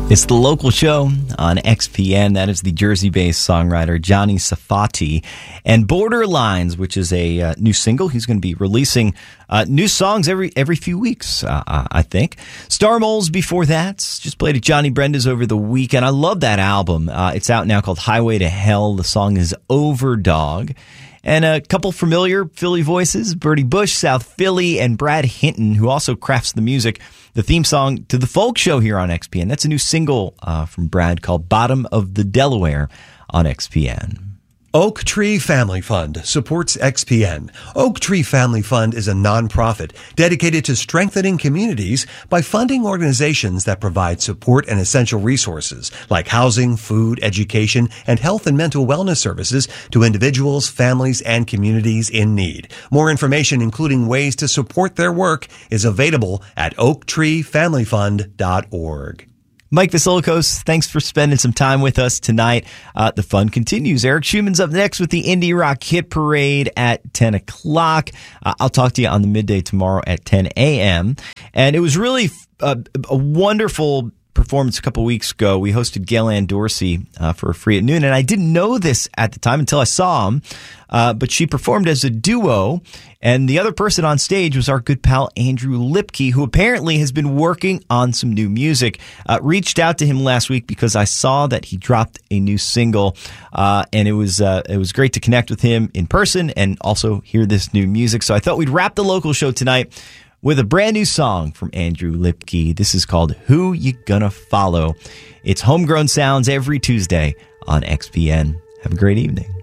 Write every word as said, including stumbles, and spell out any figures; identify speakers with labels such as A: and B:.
A: It's the local show on X P N. That is the Jersey-based songwriter Johnny Safati. And Borderlines, which is a uh, new single. He's going to be releasing uh, new songs every every few weeks, uh, I think. Star Moles before that. Just played at Johnny Brenda's over the weekend. I love that album. Uh, it's out now called Highway to Hell. The song is Overdog. And a couple familiar Philly voices, Bertie Bush, South Philly, and Brad Hinton, who also crafts the music, the theme song to the folk show here on X P N. That's a new single uh, from Brad called Bottom of the Delaware on X P N.
B: Oak Tree Family Fund supports X P N. Oak Tree Family Fund is a nonprofit dedicated to strengthening communities by funding organizations that provide support and essential resources like housing, food, education, and health and mental wellness services to individuals, families, and communities in need. More information, including ways to support their work, is available at oak tree family fund dot org.
A: Mike Vasilikos, thanks for spending some time with us tonight. Uh, the fun continues. Eric Schumann's up next with the Indie Rock Hit Parade at ten o'clock. Uh, I'll talk to you on the midday tomorrow at ten a.m. And it was really a, a wonderful performance a couple weeks ago. We hosted Gail Ann Dorsey uh, for a free at noon, and I didn't know this at the time until I saw him. Uh, but she performed as a duo, and the other person on stage was our good pal Andrew Lipke, who apparently has been working on some new music. Uh, reached out to him last week because I saw that he dropped a new single, uh, and it was uh, it was great to connect with him in person and also hear this new music. So I thought we'd wrap the local show tonight with a brand new song from Andrew Lipke. This is called Who You Gonna Follow. It's Homegrown Sounds every Tuesday on X P N. Have a great evening.